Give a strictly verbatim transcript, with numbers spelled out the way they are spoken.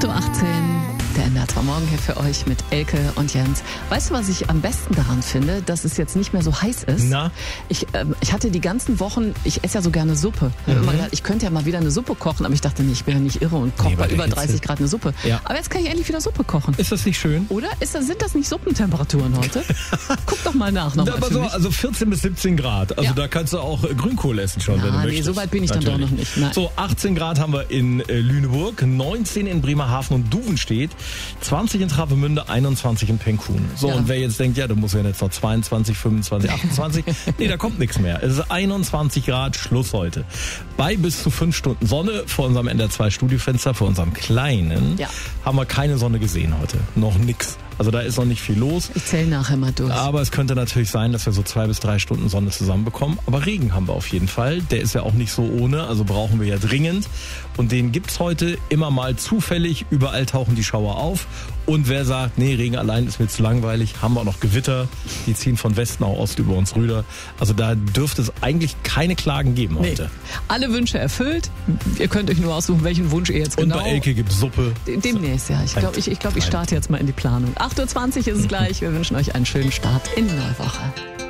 acht Uhr achtzehn, der N D R zwei Morgen hier für euch mit Elke und Jens. Weißt du, was ich am besten daran finde, dass es jetzt nicht mehr so heiß ist? Na? Ich, ähm, ich hatte die ganzen Wochen, ich esse ja so gerne Suppe. Ich habe Mhm. immer gedacht, ich könnte ja mal wieder eine Suppe kochen, aber ich dachte, nee, ich bin ja nicht irre und koche Nee, bei bei der über Hitze. dreißig Grad eine Suppe. Ja. Aber jetzt kann ich endlich wieder Suppe kochen. Ist das nicht schön? Oder ist das, sind das nicht Suppentemperaturen heute? Guck doch mal nach. Noch Ja, mal aber für so, mich. also vierzehn bis siebzehn Grad. Also Ja. da kannst du auch äh, Grünkohl essen schon, Na, wenn du nee, möchtest. so weit bin ich dann doch Natürlich. noch nicht. Nein. So, achtzehn Grad haben wir in äh, Lüneburg, neunzehn in Bremerhaven und Duvenstedt, zwanzig in Travemünde, einundzwanzig in Penkhuhn. So, Ja. und wer jetzt denkt, ja, du musst ja jetzt noch zweiundzwanzig, fünfundzwanzig, achtundzwanzig, nee, da kommt nichts mehr. Es ist einundzwanzig Grad, Schluss heute. Bei bis zu fünf Stunden Sonne vor unserem N D R zwei Studiofenster, vor unserem kleinen, Ja. haben wir keine Sonne gesehen heute. Noch nix. Also da ist noch nicht viel los. Ich zähle nachher mal durch. Aber es könnte natürlich sein, dass wir so zwei bis drei Stunden Sonne zusammenbekommen. Aber Regen haben wir auf jeden Fall. Der ist ja auch nicht so ohne, also brauchen wir ja dringend. Und den gibt's heute immer mal zufällig. Überall tauchen die Schauer auf. Und wer sagt, nee, Regen allein ist mir zu langweilig, haben wir auch noch Gewitter. Die ziehen von Westen auch Ost über uns rüber. Also da dürfte es eigentlich keine Klagen geben Nee. heute. Alle Wünsche erfüllt. Ihr könnt euch nur aussuchen, welchen Wunsch ihr jetzt Und genau... bei Elke gibt's Suppe. Demnächst, ja. Ich glaube, ich, ich, glaub, ich starte jetzt mal in die Planung. acht Uhr zwanzig ist es gleich. Wir wünschen euch einen schönen Start in die neue Woche.